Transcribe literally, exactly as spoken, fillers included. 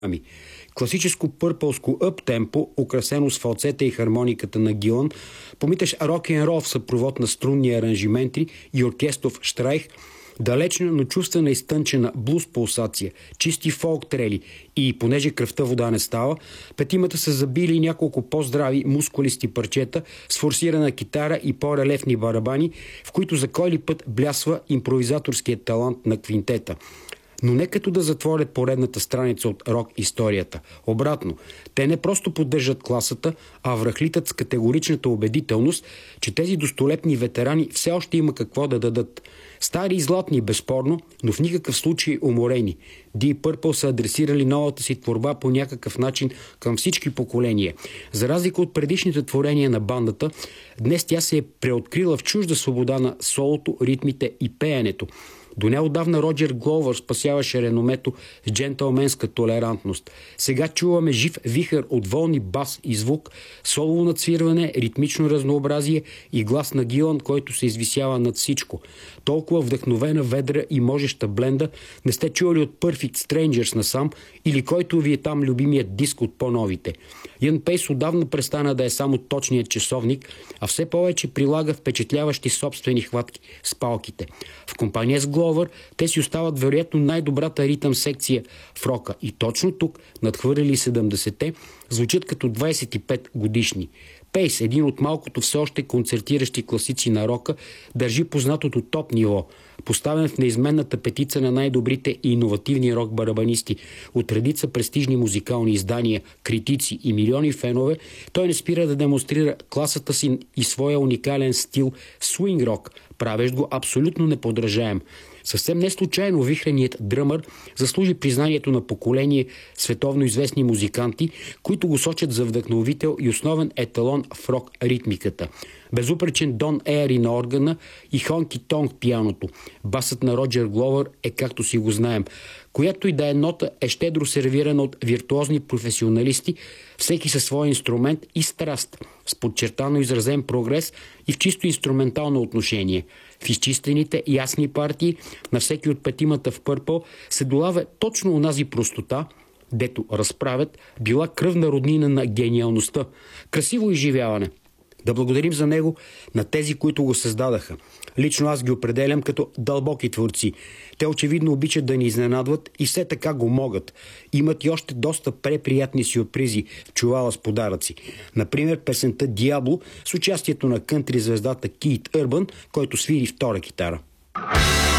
Ами, класическо пърпълско ъп-темпо, украсено с фалцета и хармониката на Гилан, помиташ рок-н-рол в съпровод на струнни аранжименти и оркестров штрайх, далечна, но чувствена и стънчена блуз пулсация, чисти фолк трели и понеже кръвта вода не става, петимата са забили няколко по-здрави мускулисти парчета с форсирана китара и по-релефни барабани, в които за кой ли път блясва импровизаторският талант на квинтета. Но не като да затворят поредната страница от рок-историята. Обратно, те не просто поддържат класата, а връхлитат с категоричната убедителност, че тези достолепни ветерани все още има какво да дадат. Стари и златни, безспорно, но в никакъв случай уморени. Deep Purple са адресирали новата си творба по някакъв начин към всички поколения. За разлика от предишните творения на бандата, днес тя се е преоткрила в чужда свобода на солото, ритмите и пеенето. До неотдавна Роджер Гловър спасяваше реномето с джентълменска толерантност. Сега чуваме жив вихър от волни бас и звук, солово надсвирване, ритмично разнообразие и глас на Гилан, който се извисява над всичко. Толкова вдъхновена, ведра и можеща бленда не сте чували от Perfect Strangers насам или който ви е там любимият диск от по-новите. Ян Пейс отдавна престана да е само точният часовник, а все повече прилага впечатляващи собствени хватки с палките. В компания с Гловър те си остават вероятно най-добрата ритъм секция в рока и точно тук, надхвърли седемдесетте, звучат като двадесет и пет годишни. Пейс, един от малкото все още концертиращи класици на рока, държи познатото топ ниво. Поставен в неизменната петица на най-добрите и иновативни рок-барабанисти от редица престижни музикални издания, критици и милиони фенове, той не спира да демонстрира класата си и своя уникален стил свинг рок, правещ го абсолютно неподражаем. Съвсем не случайно вихреният дръмър заслужи признанието на поколение световно известни музиканти, които го сочат за вдъхновител и основен еталон в рок ритмиката. Безупречен Дон Ейри на органа и Хонки Тонг пианото. Басът на Роджер Гловър е както си го знаем. Която и да е нота е щедро сервирана от виртуозни професионалисти, всеки със своя инструмент и страст, с подчертано изразен прогрес и в чисто инструментално отношение. В изчистените ясни партии на всеки от петимата в Пърпъл се долавя точно онази простота, дето разправят, била кръвна роднина на гениалността. Красиво изживяване. Да благодарим за него на тези, които го създадаха. Лично аз ги определям като дълбоки творци. Те очевидно обичат да ни изненадват и все така го могат. Имат и още доста преприятни сюрпризи в чувала с подаръци. Например, песента «Диабло» с участието на кънтри звездата Кейт Урбан, който свири втора китара.